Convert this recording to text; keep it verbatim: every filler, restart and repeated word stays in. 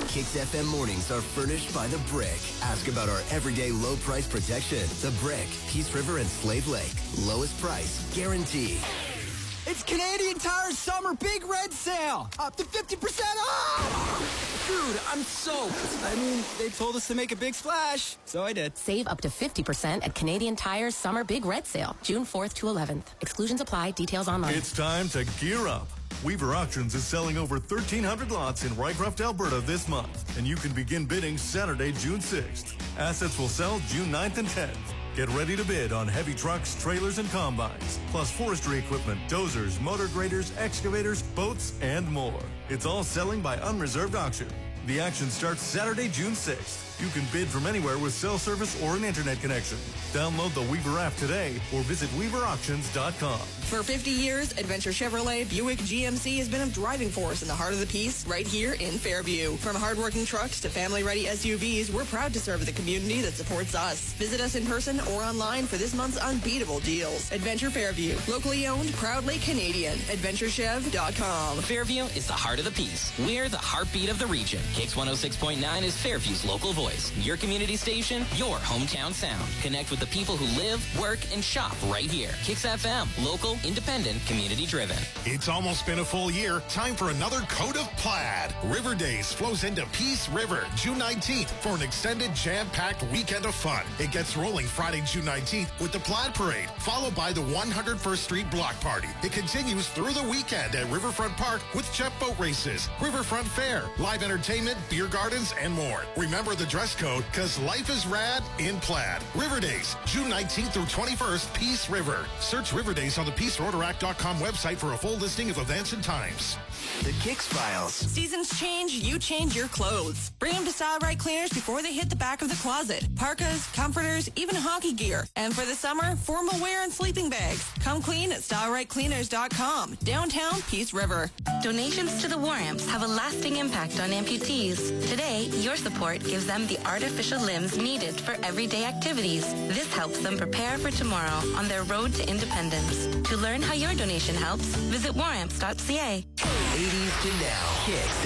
Kicks F M mornings are furnished by The Brick. Ask about our everyday low price protection. The Brick, Peace River and Slave Lake. Lowest price guaranteed. It's Canadian Tire's summer big red sale. Up to fifty percent off. Dude, I'm soaked. I mean, they told us to make a big splash, so I did. Save up to fifty percent at Canadian Tire's summer big red sale, June fourth to eleventh. Exclusions apply. Details online. It's time to gear up. Weaver Auctions is selling over thirteen hundred lots in Rycroft, Alberta this month, and you can begin bidding Saturday, June sixth. Assets will sell June ninth and tenth. Get ready to bid on heavy trucks, trailers, and combines, plus forestry equipment, dozers, motor graders, excavators, boats, and more. It's all selling by unreserved auction. The action starts Saturday, June sixth. You can bid from anywhere with cell service or an internet connection. Download the Weaver app today or visit weaver auctions dot com. For fifty years, Adventure Chevrolet Buick G M C has been a driving force in the heart of the Peace right here in Fairview. From hardworking trucks to family-ready S U Vs, we're proud to serve the community that supports us. Visit us in person or online for this month's unbeatable deals. Adventure Fairview, locally owned, proudly Canadian. adventure chev dot com. Fairview is the heart of the Peace. We're the heartbeat of the region. Kicks one oh six point nine is Fairview's local voice. Your community station, your hometown sound. Connect with the people who live, work, and shop right here. Kicks F M, local, independent, community-driven. It's almost been a full year. Time for another coat of plaid. River Days flows into Peace River June nineteenth for an extended jam-packed weekend of fun. It gets rolling Friday, June nineteenth with the Plaid Parade, followed by the one hundred first Street Block Party. It continues through the weekend at Riverfront Park with jet boat races, Riverfront Fair, live entertainment, beer gardens, and more. Remember the dress code, because life is rad in plaid. River Days, June nineteenth through twenty-first, Peace River. Search River Days on the peace rotaract dot com website for a full listing of events and times. The Kicks Files. Seasons change, you change your clothes. Bring them to Style Right Cleaners before they hit the back of the closet. Parkas, comforters, even hockey gear. And for the summer, formal wear and sleeping bags. Come clean at style right cleaners dot com. Downtown Peace River. Donations to the War Amps have a lasting impact on amputees. Today, your support gives them the artificial limbs needed for everyday activities. This helps them prepare for tomorrow on their road to independence. To learn how your donation helps, visit war amps dot c a. eighties to now. Kicks